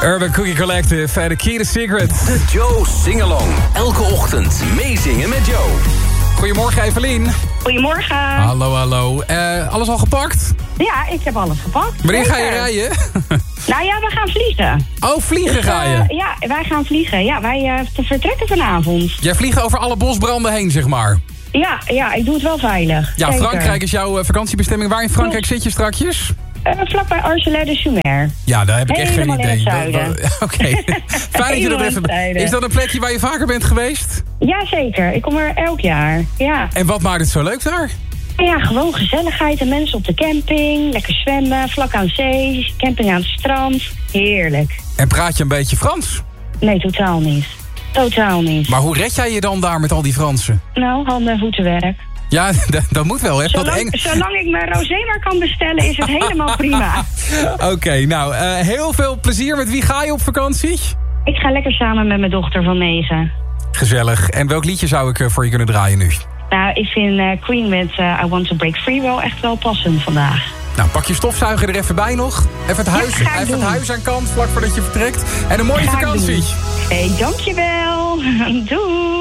Urban Cookie Collective en The Key to Secret. De Joe Singalong. Elke ochtend meezingen met Joe. Goedemorgen, Evelien. Goedemorgen. Hallo. Alles al gepakt? Ja, ik heb alles gepakt. Wanneer ga je rijden? Nou ja, we gaan vliegen. Oh, vliegen ga je? Ja, wij gaan vliegen. Ja, wij vertrekken vanavond. Jij vliegt over alle bosbranden heen, zeg maar. Ja, ik doe het wel veilig. Ja, Zeker. Frankrijk is jouw vakantiebestemming. Waar in Frankrijk zit je strakjes? Vlakbij Argelès-de-Choumer. Ja, daar heb ik echt geen Helemaal in idee. het zuiden. Oké. Fijn dat je dat even... Is dat een plekje waar je vaker bent geweest? Ja, zeker. Ik kom er elk jaar. Ja. En wat maakt het zo leuk daar? Ja, gewoon gezelligheid en mensen op de camping. Lekker zwemmen, vlak aan zee. Camping aan het strand. Heerlijk. En praat je een beetje Frans? Nee, totaal niet. Totaal niet. Maar hoe red jij je dan daar met al die Fransen? Nou, handen en voetenwerk. Ja, dat moet wel, hè? Zolang ik mijn rosé maar kan bestellen, is het helemaal prima. Oké, nou, heel veel plezier. Met wie ga je op vakantie? Ik ga lekker samen met mijn dochter van 9. Gezellig. En welk liedje zou ik voor je kunnen draaien nu? Nou, ik vind Queen met I Want to Break Free wel echt wel passend vandaag. Nou, pak je stofzuiger er even bij nog. Even het huis aan kant, vlak voordat je vertrekt. En een mooie vakantie. Hey, dankjewel. Doei.